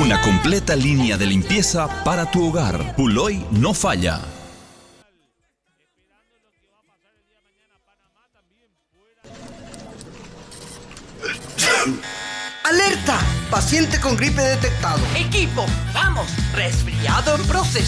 Una completa línea de limpieza para tu hogar. Puloy no falla. ¡Alerta! Paciente con gripe detectado. Equipo, vamos. Resfriado en proceso.